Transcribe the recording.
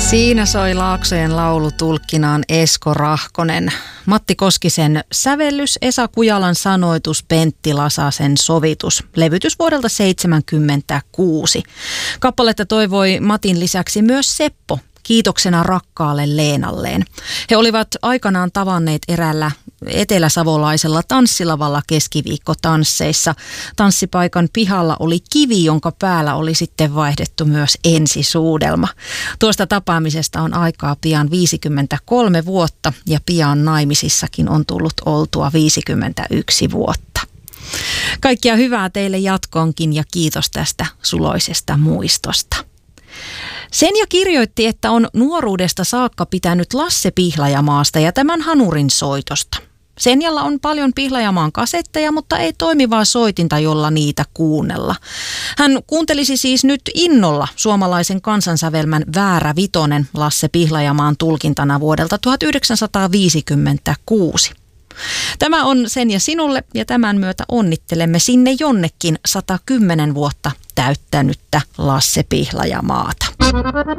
Siinä soi Laaksojen laulu tulkkinaan Esko Rahkonen. Matti Koskisen sävellys, Esa Kujalan sanoitus, Pentti Lasasen sovitus. Levytys vuodelta 1976. Kappaletta toivoi Matin lisäksi myös Seppo, kiitoksena rakkaalle Leenalleen. He olivat aikanaan tavanneet eräällä eteläsavolaisella tanssilavalla keskiviikkotansseissa. Tanssipaikan pihalla oli kivi, jonka päällä oli sitten vaihdettu myös ensisuudelma. Tuosta tapaamisesta on aikaa pian 53 vuotta ja pian naimisissakin on tullut oltua 51 vuotta. Kaikkia hyvää teille jatkoonkin ja kiitos tästä suloisesta muistosta. Senja kirjoitti, että on nuoruudesta saakka pitänyt Lasse Pihlajamaasta ja tämän hanurin soitosta. Senjalla on paljon Pihlajamaan kasetteja, mutta ei toimivaa soitinta, jolla niitä kuunnella. Hän kuuntelisi siis nyt innolla suomalaisen kansansävelmän Väärä Vitonen Lasse Pihlajamaan tulkintana vuodelta 1956. Tämä on Senja sinulle ja tämän myötä onnittelemme sinne jonnekin 110 vuotta täyttänyttä Lasse Pihlajamaata.